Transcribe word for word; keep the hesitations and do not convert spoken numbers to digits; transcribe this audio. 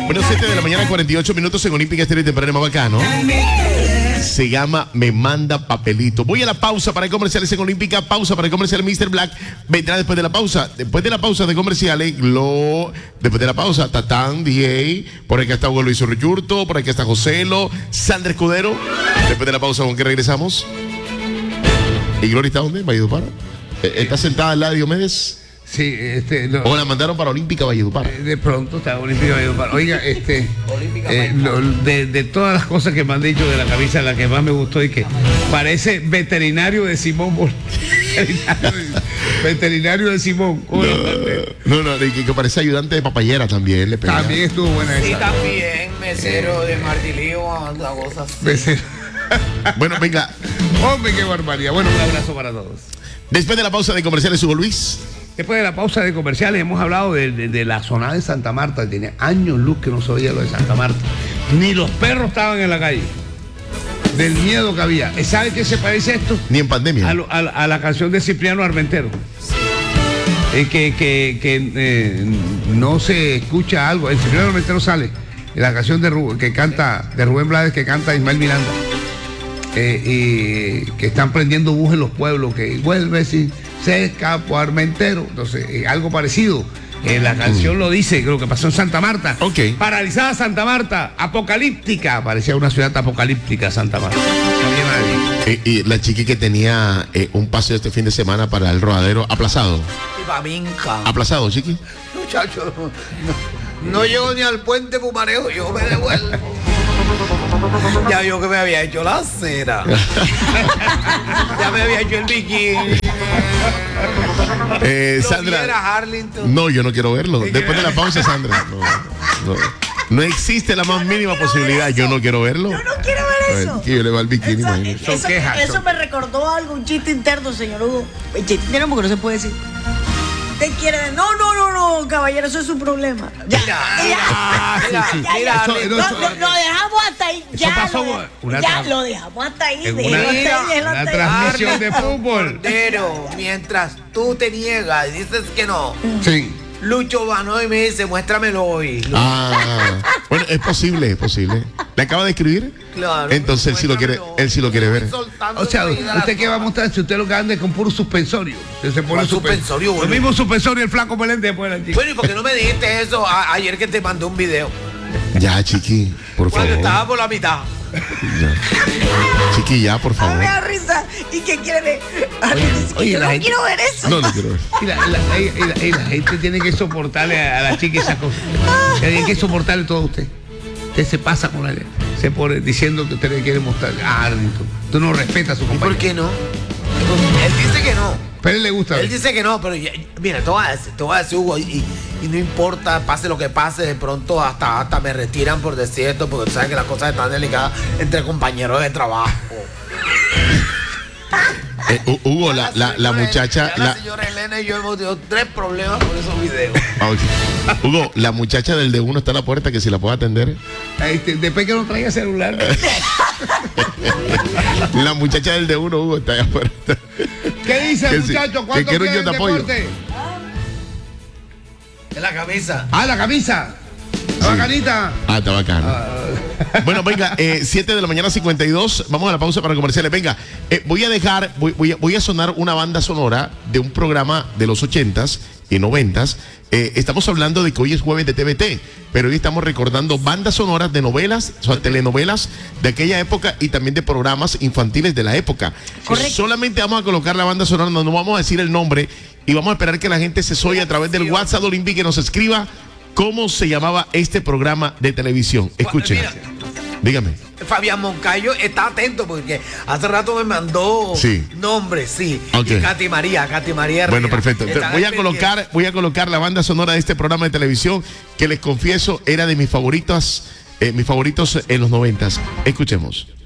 Bueno, siete de la mañana, cuarenta y ocho minutos en Olímpica Estéreo y Temprano más bacano. Se llama Me Manda Papelito. Voy a la pausa para comerciales en Olímpica. Pausa para comerciales mister Black. Vendrá después de la pausa. Después de la pausa de comerciales, lo... después de la pausa, Tatán, D A. Por acá está Hugo Luis Urruyurto. Por acá está Joselo. Sandra Escudero. Después de la pausa, ¿con qué regresamos? ¿Y Gloria está dónde? ¿Valledupar? ¿Está sentada al lado de Diomedes? Sí, este... No, o la mandaron para Olímpica Valledupar. Eh, de pronto está Olímpica Valledupar. Oiga, este... eh, lo, de, de todas las cosas que me han dicho de la camisa, la que más me gustó y que parece veterinario de Simón Bol. Veterinario de Simón. No, no, no, que, que parece ayudante de papayera también. Le también estuvo buena esa. Sí, también, mesero eh, de Martilío, una cosa así. Mesero. Bueno, venga. Hombre, qué barbaridad. Bueno, un abrazo para todos. Después de la pausa de comerciales, Hugo Luis. Después de la pausa de comerciales hemos hablado de, de, de la zona de Santa Marta. Tiene años luz que no se oía lo de Santa Marta. Ni los perros estaban en la calle. Del miedo que había. ¿Sabe qué se parece a esto? Ni en pandemia. A, lo, a, a la canción de Cipriano Armentero. Eh, que que, que eh, no se escucha algo. El Cipriano Armentero sale. En la canción de Rubén, que canta, de Rubén Blades, que canta Ismael Miranda. Eh, y que están prendiendo bus en los pueblos, que vuelve si se escapó Armentero. Entonces, eh, algo parecido. Eh, la canción lo dice, creo que pasó en Santa Marta. Okay. Paralizada Santa Marta, apocalíptica. Parecía una ciudad apocalíptica Santa Marta. No había nadie. Eh, y la chiqui que tenía eh, un paseo este fin de semana para el rodadero, aplazado. Y babinca. Aplazado, chiqui. Muchacho, no, no llego ni al puente Pumarejo, yo me devuelvo. Ya vio que me había hecho la cera. Ya me había hecho el bikini. Eh, Sandra. No, yo no quiero verlo. Después de la pausa, Sandra. No, no, no existe la más mínima posibilidad. Yo no quiero verlo. Yo no quiero ver eso. Que yo le va al bikini, Eso, imagínate. eso, eso me recordó algo, un chiste interno, señor Hugo. El chiste interno porque no se puede decir. ¿Usted quiere? No, no, no, no, caballero, eso es su problema. Ya, mira, ya, mira, ya, mira, ya, mira, lo, lo, lo dejamos hasta ahí. Eso Ya, pasó lo, una ya tra- lo dejamos hasta ahí. en déjelo una- hasta ahí, déjelo una hasta ahí. transmisión de fútbol. Pero mientras tú te niegas y dices que no, Sí. Lucho Vano y me dice, muéstramelo hoy. Ah, bueno, es posible, es posible. ¿Le acaba de escribir? Claro. Entonces él sí lo quiere, él sí lo quiere ver. O sea, ¿usted qué va a mostrar si usted lo que anda es con puro suspensorio? Usted se pone ¿Cuál suspen- suspensorio, Lo boludo? mismo suspensorio el flaco Meléndez después de la chica. Bueno, ¿y por qué no me dijiste eso a- ayer que te mandé un video? Ya, chiqui, por Cuando favor. estaba por la mitad. Ya. Chiqui, ya, por A mí favor. me da risa. ¿Y qué quiere ver? Oye, oye, Yo la no gente- quiero ver eso. No, no quiero ver. Y la, la- y- y la- y la gente tiene que soportarle a, a la chica esas cosas. Tiene que soportarle todo a usted. Usted se pasa con la se pone diciendo que usted le quiere mostrar. Ah, árbitro. Tú no respetas a su ¿Y compañero. por qué no? Él dice que no. Pero a él le gusta. Él dice que no, pero ya- mira, te voy a decir, te voy a decir, Hugo, y, y no importa, pase lo que pase, de pronto hasta, hasta me retiran por decir esto, porque tú sabes que las cosas están delicadas entre compañeros de trabajo. Eh, Hu- Hugo, la, la, la muchacha. Ya la La, señora Elena y yo hemos tenido tres problemas por esos videos. ah, ok. Hugo, la muchacha del de uno está a la puerta, que si la puedo atender. Este, después que no traiga celular. La muchacha del de uno, Hugo, está allá afuera. ¿Qué dice Que el sí, muchacho? que ¿Cuánto quiero quiere yo el te apoyo. deporte? En la camisa. Ah, la camisa. La Sí. bacanita. Ah, está bacano. Bueno, venga, eh, siete de la mañana, cincuenta y dos. Vamos a la pausa para comerciales. Venga, eh, voy a dejar, voy, voy, a, voy a sonar una banda sonora de un programa de los ochentas y noventas. Eh, estamos hablando de que hoy es jueves de T V T, pero hoy estamos recordando bandas sonoras de novelas, o sea, telenovelas de aquella época y también de programas infantiles de la época. Correcto. Solamente vamos a colocar la banda sonora, no, no vamos a decir el nombre y vamos a esperar que la gente se soye a través del WhatsApp de Olímpica y que nos escriba cómo se llamaba este programa de televisión. Escuchen. Mira. Dígame. Fabián Moncayo está atento porque hace rato me mandó Sí. nombres, sí. Ok. Y Katy María, Katy María. Bueno, Herrera. perfecto. Entonces, Están voy a pendientes. colocar, voy a colocar la banda sonora de este programa de televisión que les confieso era de mis favoritas, eh, mis favoritos en los noventas. Escuchemos.